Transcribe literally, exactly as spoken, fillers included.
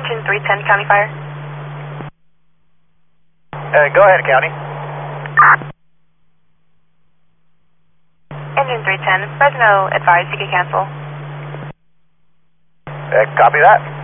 Engine three ten, County Fire. Uh, go ahead, County. Engine three ten, Fresno advised you can cancel. Uh, copy that.